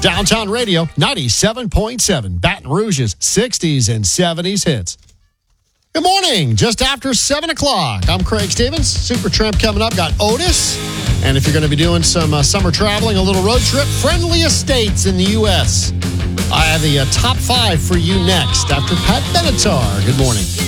Downtown Radio, 97.7. Baton Rouge's 60s and 70s hits. Good morning. Just after 7 o'clock. I'm Craig Stevens. Supertramp coming up. Got Otis. And if you're going to be doing some summer traveling, a little road trip, friendliest states in the U.S. I have the top 5 for you next after Pat Benatar. Good morning.